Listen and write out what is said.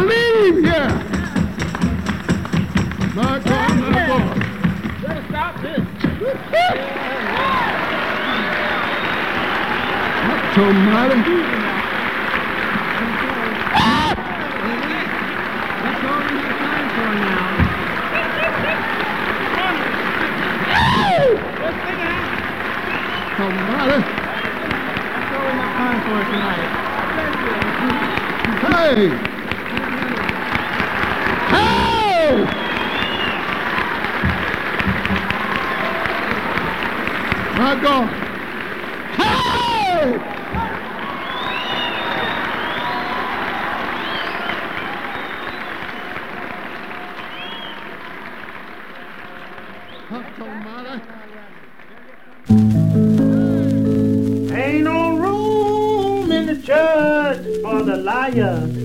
leave here. My God, my God. Better stop this. That's almighty. That's all we have time for now. Almighty. That's all we have time for tonight. Hey! Hey! My God! Hey! That's almighty. Ain't no room in the church for the liar.